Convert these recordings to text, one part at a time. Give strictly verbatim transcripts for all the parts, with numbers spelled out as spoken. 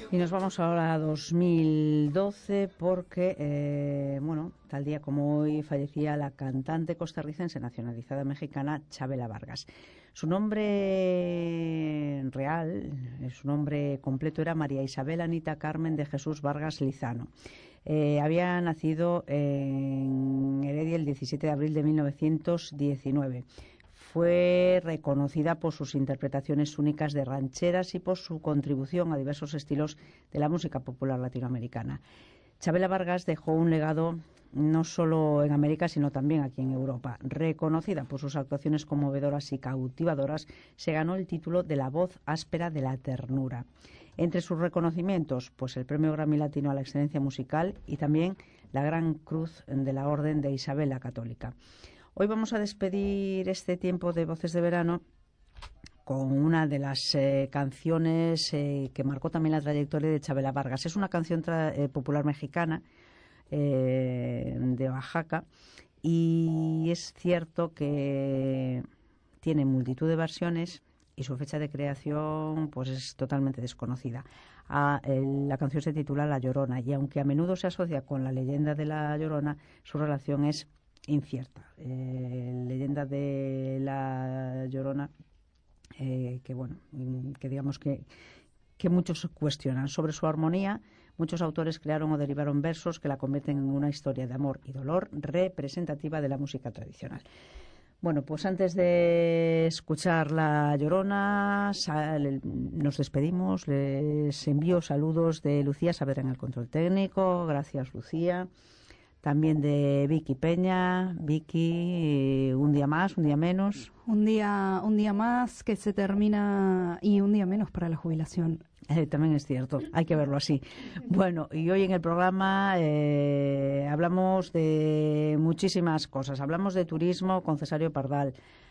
Y nos vamos ahora a dos mil doce porque, eh, bueno, tal día como hoy fallecía la cantante costarricense nacionalizada mexicana Chavela Vargas. Su nombre real, su nombre completo era María Isabel Anita Carmen de Jesús Vargas Lizano. Eh, había nacido en Heredia el diecisiete de abril de mil novecientos diecinueve. Fue reconocida por sus interpretaciones únicas de rancheras y por su contribución a diversos estilos de la música popular latinoamericana. Chavela Vargas dejó un legado no solo en América, sino también aquí en Europa. Reconocida por sus actuaciones conmovedoras y cautivadoras, se ganó el título de la voz áspera de la ternura. Entre sus reconocimientos, pues el Premio Grammy Latino a la Excelencia Musical y también la Gran Cruz de la Orden de Isabel la Católica. Hoy vamos a despedir este tiempo de Voces de Verano con una de las eh, canciones eh, que marcó también la trayectoria de Chavela Vargas. Es una canción tra- eh, popular mexicana eh, de Oaxaca y es cierto que tiene multitud de versiones y su fecha de creación pues es totalmente desconocida. A, el, la canción se titula La Llorona y aunque a menudo se asocia con la leyenda de La Llorona, su relación es incierta. Eh, leyenda de La Llorona eh, que bueno, que digamos que, que muchos cuestionan. Sobre su armonía, muchos autores crearon o derivaron versos que la convierten en una historia de amor y dolor representativa de la música tradicional. Bueno, pues antes de escuchar La Llorona, sal, nos despedimos. Les envío saludos de Lucía Saavedra en el control técnico. Gracias, Lucía. También de Vicky Peña. Vicky, un día más, un día menos. Un día, un día más que se termina y un día menos para la jubilación. Eh, también es cierto, hay que verlo así. Bueno, y hoy en el programa eh, hablamos de muchísimas cosas. Hablamos de turismo con Cesario Pardal.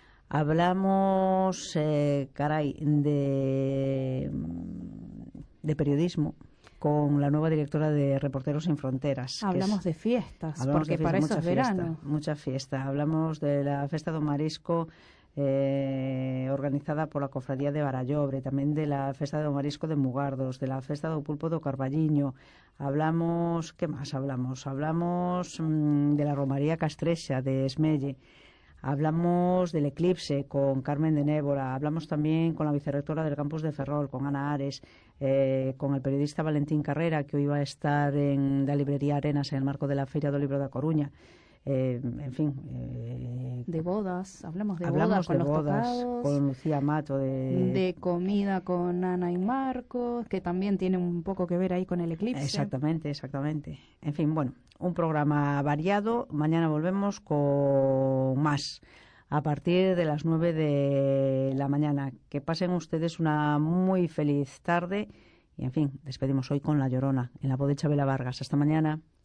Hablamos, eh, caray, de, de periodismo con la nueva directora de Reporteros Sin Fronteras. Hablamos es, de fiestas, hablamos porque de para fiesta, eso es fiesta, verano. Mucha fiesta. Hablamos de la Festa do Marisco, eh, organizada por la Cofradía de Barallobre, también de la Festa do Marisco de Mugardos, de la Festa do Pulpo do Carballiño. Hablamos, ¿qué más hablamos? Hablamos mmm, de la Romaría Castrexa de Esmelle. Hablamos del eclipse con Carmen de Nébora, hablamos también con la vicerrectora del campus de Ferrol, con Ana Ares, eh, con el periodista Valentín Carrera, que hoy va a estar en la librería Arenas en el marco de la Feira do Libro da Coruña. Eh, en fin. Eh, de bodas, hablamos de hablamos bodas con de los bodas, tocados, con Lucía Mato. De... de comida con Ana y Marcos, que también tiene un poco que ver ahí con el eclipse. Exactamente, exactamente. En fin, bueno, un programa variado. Mañana volvemos con más a partir de las nueve de la mañana. Que pasen ustedes una muy feliz tarde y, en fin, despedimos hoy con La Llorona en la voz de Chavela Vargas. Hasta mañana.